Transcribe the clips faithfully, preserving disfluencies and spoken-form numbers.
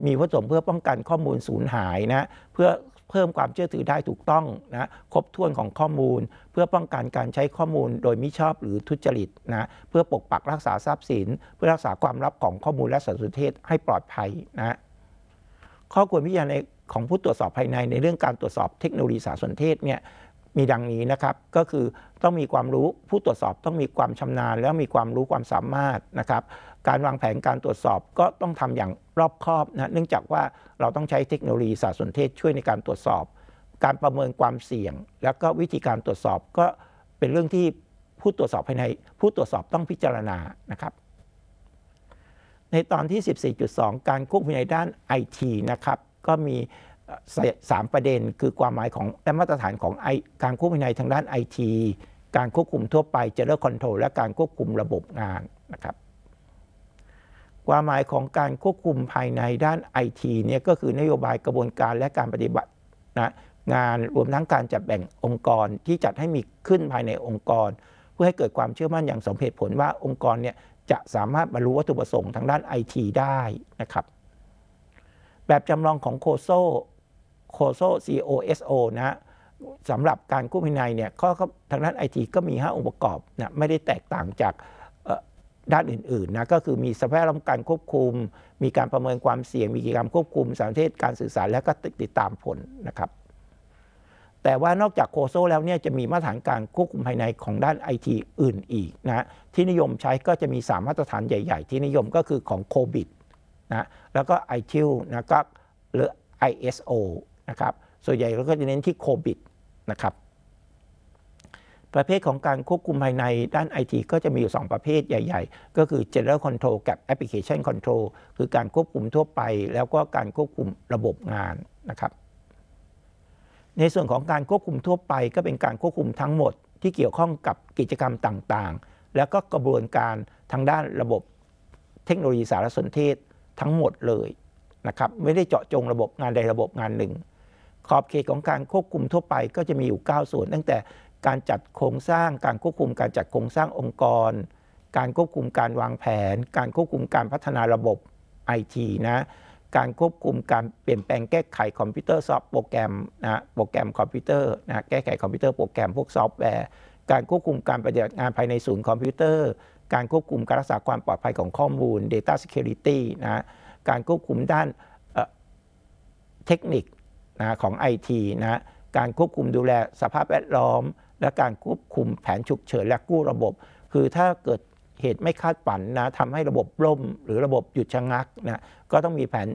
มีวัตถุประสงค์เพื่อป้องกันข้อมูลสูญหายนะเพื่อเพิ่มความเชื่อถือได้ถูกต้องนะครบถ้วนของข้อมูลเพื่อป้องกันการใช้ข้อมูลโดยมิชอบหรือทุจริตนะเพื่อปกปักรักษาทรัพย์สินเพื่อรักษาความลับของข้อมูลและสารสนเทศให้ปลอดภัยนะข้อควรพิจารณาของผู้ตรวจสอบภายในในเรื่องการตรวจสอบเทคโนโลยีสารสนเทศเนี่ยมีดังนี้นะครับก็คือต้องมีความรู้ผู้ตรวจสอบต้องมีความชำนาญแล้วมีความรู้ความสามารถนะครับการวางแผนการตรวจสอบก็ต้องทำอย่างรอบคอบนะเนื่องจากว่าเราต้องใช้เทคโนโลยีสารสนเทศช่วยในการตรวจสอบการประเมินความเสี่ยงแล้วก็วิธีการตรวจสอบก็เป็นเรื่องที่ผู้ตรวจสอบภายในผู้ตรวจสอบต้องพิจารณานะครับในตอนที่ สิบสี่จุดสอง การควบคุมในด้าน ไอ ที นะครับก็มีสามประเด็นคือความหมายของและมาตรฐานของการควบคุมในทางด้าน ไอ ที การควบคุมทั่วไป General Control และการควบคุมระบบงานนะครับความหมายของการควบคุมภายในด้าน ไอ ที เนี่ยก็คือนโยบายกระบวนการและการปฏิบัตินะงานรวมทั้งการจัดแบ่งองค์กรที่จัดให้มีขึ้นภายในองค์กรเพื่อให้เกิดความเชื่อมั่นอย่างสมเหตุผลว่าองค์กรเนี่ยจะสามารถบรรลุวัตถุประสงค์ทางด้าน ไอ ที ได้นะครับแบบจำลองของโคโซโคโซ ซี โอ เอส โอ นะสำหรับการควบคุมภายในเนี่ยข้อทางด้าน ไอ ที ก็มีห้าองค์ประกอบนะไม่ได้แตกต่างจากด้านอื่นๆนะก็คือมีสภาพร่างการควบคุมมีการประเมินความเสี่ยงมีกิจกรรมควบคุมสารสนเทศการสื่อสารและก็ติดตามผลนะครับแต่ว่านอกจากโคโซแล้วเนี่ยจะมีมาตรฐานการควบคุมภายในของด้าน ไอ ที อื่นอีกนะที่นิยมใช้ก็จะมีสามมาตรฐานใหญ่ๆที่นิยมก็คือของโคบิทนะแล้วก็ ไอ ที ไอ แอล นะก็หรือ ไอ เอส โอ นะครับส่วนใหญ่เราก็จะเน้นที่โคบิทนะครับประเภทของการควบคุมภายในด้าน ไอ ที ก็จะมีอยู่สองประเภทใหญ่ๆก็คือ General Control กับ Application Control คือการควบคุมทั่วไปแล้วก็การควบคุมระบบงานนะครับในส่วนของการควบคุมทั่วไปก็เป็นการควบคุมทั้งหมดที่เกี่ยวข้องกับกิจกรรมต่างๆแล้วก็กระบวนการทางด้านระบบเทคโนโลยีสารสนเทศทั้งหมดเลยนะครับไม่ได้เจาะจงระบบงานใดระบบงานหนึ่งขอบเขตของการควบคุมทั่วไปก็จะมีอยู่เก้าส่วนตั้งแต่การจัดโครงสร้างการควบคุมการจัดโครงสร้างองค์กรการควบคุมการวางแผนการควบคุมการพัฒนาระบบ ไอ ที นะการควบคุมการเปลี่ยนแปลงแก้ไขคอมพิวเตอร์ซอฟต์โปรแกรมนะโปรแกรมคอมพิวเตอร์นะแก้ไขคอมพิวเตอร์โปรแกรมพวกซอฟต์แวร์การควบคุมการปฏิบัติงานภายในศูนย์คอมพิวเตอร์การควบคุมการรักษาความปลอดภัยของข้อมูล Data Security นะการควบคุมด้านเทคนิคนะของ ไอ ที นะการควบคุมดูแลสภาพแวดล้อมและการควบคุมแผนฉุกเฉินและกู้ระบบคือถ้าเกิดเหตุไม่คาดฝันนะทำให้ระบบล่มหรือระบบหยุดชะงักนะก็ต้องมีแผน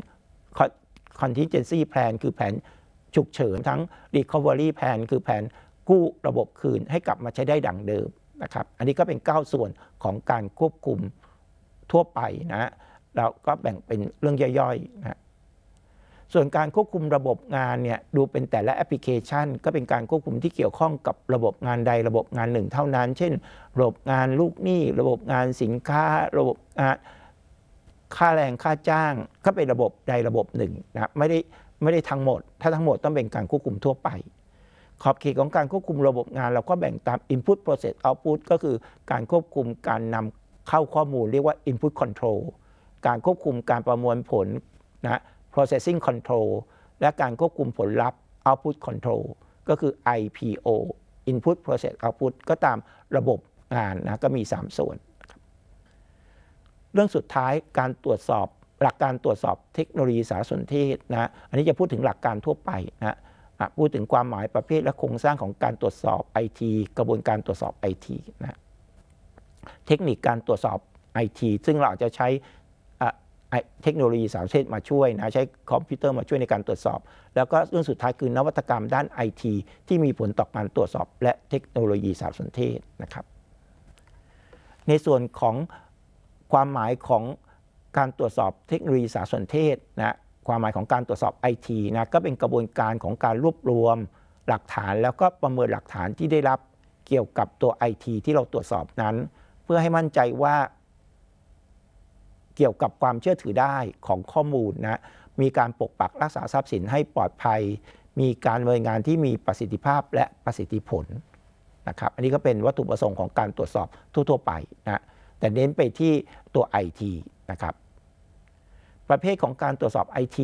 contingency plan คือแผนฉุกเฉินทั้ง recovery plan คือแผนกู้ระบบคืนให้กลับมาใช้ได้ดังเดิมนะครับอันนี้ก็เป็นเก้าส่วนของการควบคุมทั่วไปนะแล้วก็แบ่งเป็นเรื่องย่อยๆนะส่วนการควบคุมระบบงานเนี่ยดูเป็นแต่ละแอปพลิเคชันก็เป็นการควบคุมที่เกี่ยวข้องกับระบบงานใดระบบงานหนึ่งเท่านั้นเช่นระบบงานลูกหนี้ระบบงานสินค้าระบบงานค่าแรงค่าจ้างก็เป็นระบบใดระบบหนึ่งนะไม่ได้ไม่ได้ทั้งหมดถ้าทั้งหมดต้องเป็นการควบคุมทั่วไปขอบเขตของการควบคุมระบบงานเราก็แบ่งตาม Input Process Output ก็คือการควบคุมการนำเข้าข้อมูลเรียกว่า Input Control การควบคุมการประมวลผลนะ Processing Control และการควบคุมผลลัพธ์ Output Control ก็คือ ไอ พี โอ Input Process Output ก็ตามระบบงานนะก็มีสามส่วนเรื่องสุดท้ายการตรวจสอบหลักการตรวจสอบเทคโนโลยีสารสนเทศนะอันนี้จะพูดถึงหลักการทั่วไปนะพูดถึงความหมายประเภทและโครงสร้างของการตรวจสอบ ไอ ที กระบวนการตรวจสอบ ไอ ที นะเทคนิคการตรวจสอบ ไอ ที ซึ่งเราอาจจะใช้เทคโนโลยีสารสนเทศมาช่วยนะใช้คอมพิวเตอร์มาช่วยในการตรวจสอบแล้วก็เรื่องสุดท้ายคือนวัตกรรมด้าน ไอ ที ที่มีผลต่อการตรวจสอบและเทคโนโลยีสารสนเทศนะครับในส่วนของความหมายของการตรวจสอบเทคโนโลยีสารสนเทศนะความหมายของการตรวจสอบ ไอ ที นะก็เป็นกระบวนการของการรวบรวมหลักฐานแล้วก็ประเมินหลักฐานที่ได้รับเกี่ยวกับตัว ไอ ที ที่เราตรวจสอบนั้นเพื่อให้มั่นใจว่าเกี่ยวกับความเชื่อถือได้ของข้อมูลนะมีการปกปักรักษาทรัพย์สินให้ปลอดภัยมีการดำเนินงานที่มีประสิทธิภาพและประสิทธิผลนะครับอันนี้ก็เป็นวัตถุประสงค์ของการตรวจสอบทั่วๆไปนะแต่เน้นไปที่ตัว ไอ ที นะครับประเภทของการตรวจสอบ ไอ ที